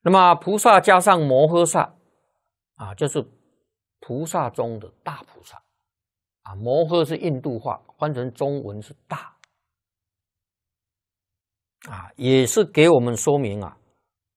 那么菩萨加上摩诃萨啊，就是菩萨中的大菩萨啊。摩诃是印度话，翻成中文是大啊，也是给我们说明啊，